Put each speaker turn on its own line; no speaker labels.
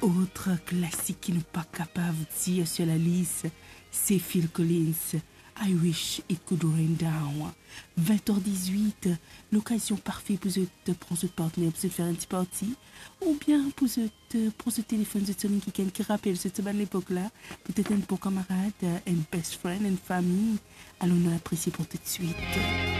Autre classique qui n'est pas capable de dire sur la liste, c'est Phil Collins. I wish it could rain down. 20h18, l'occasion parfaite pour te prendre ce partenaire, pour te faire un petit parti, ou bien pour te prendre ce téléphone de Tony qui rappelle cette bonne époque-là, peut-être un bon camarade, un best friend, une famille. Allons nous l'apprécier pour tout de suite.